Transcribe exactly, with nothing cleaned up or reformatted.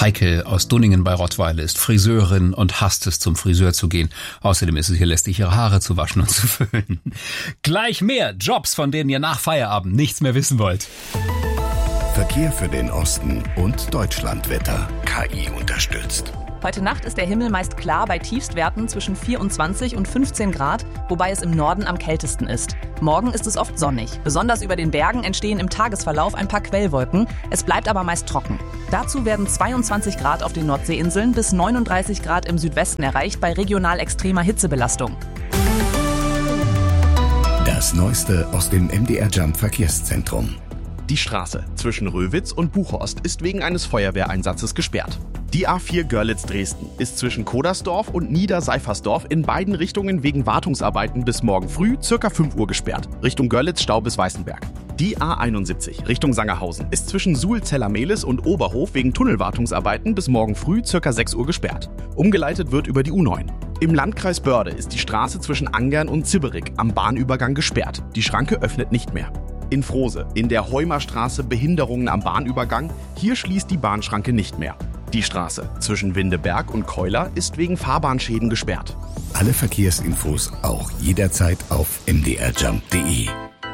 Heike aus Dunningen bei Rottweile ist Friseurin und hasst es, zum Friseur zu gehen. Außerdem ist es hier lästig, ihre Haare zu waschen und zu föhnen. Gleich mehr Jobs, von denen ihr nach Feierabend nichts mehr wissen wollt. Verkehr für den Osten und Deutschlandwetter. K I unterstützt. Heute Nacht ist der Himmel meist klar bei Tiefstwerten zwischen vierundzwanzig und fünfzehn Grad, wobei es im Norden am kältesten ist. Morgen ist es oft sonnig. Besonders über den Bergen entstehen im Tagesverlauf ein paar Quellwolken. Es bleibt aber meist trocken. Dazu werden zweiundzwanzig Grad auf den Nordseeinseln bis neununddreißig Grad im Südwesten erreicht bei regional extremer Hitzebelastung. Das Neueste aus dem M D R Jump Verkehrszentrum. Die Straße zwischen Röwitz und Buchhorst ist wegen eines Feuerwehreinsatzes gesperrt. Die A vier Görlitz-Dresden ist zwischen Kodersdorf und Niederseifersdorf in beiden Richtungen wegen Wartungsarbeiten bis morgen früh ca. fünf Uhr gesperrt, Richtung Görlitz-Stau bis Weißenberg. Die A einundsiebzig Richtung Sangerhausen ist zwischen Suhl-Zellermehlis und Oberhof wegen Tunnelwartungsarbeiten bis morgen früh ca. sechs Uhr gesperrt. Umgeleitet wird über die U neun. Im Landkreis Börde ist die Straße zwischen Angern und Zibberig am Bahnübergang gesperrt. Die Schranke öffnet nicht mehr. In Frose, in der Heumerstraße Behinderungen am Bahnübergang, hier schließt die Bahnschranke nicht mehr. Die Straße zwischen Windeberg und Keuler ist wegen Fahrbahnschäden gesperrt. Alle Verkehrsinfos auch jederzeit auf m d r jump punkt d e.